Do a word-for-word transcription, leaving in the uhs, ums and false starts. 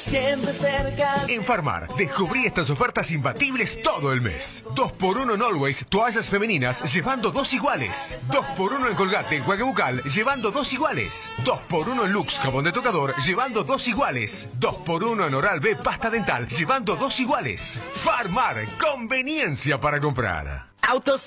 siempre cerca. En Farmar, descubrí estas ofertas imbatibles todo el mes. dos por uno en Always, toallas femeninas, llevando dos iguales. dos por uno en Colgate, enjuague bucal, llevando dos iguales. dos por uno en Lux, jabón de tocador, llevando dos iguales. dos por uno en Oral-B, pasta dental, llevando dos iguales. Farmar, conveniencia para comprar. Autos